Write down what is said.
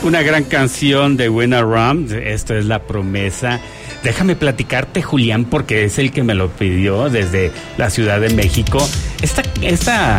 Una gran canción de Buena Ram, esto es La Promesa. Déjame platicarte, Julián, porque es el que me lo pidió desde la Ciudad de México. Esta